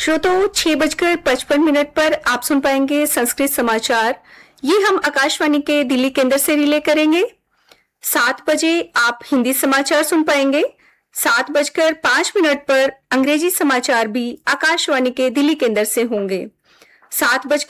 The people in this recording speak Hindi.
श्रोताओं 6:55 पर आप सुन पाएंगे संस्कृत समाचार। ये हम आकाशवाणी के दिल्ली केंद्र से रिले करेंगे। 7 बजे आप हिंदी समाचार सुन पाएंगे। 7:05 पर अंग्रेजी समाचार भी आकाशवाणी के दिल्ली केंद्र से होंगे। 7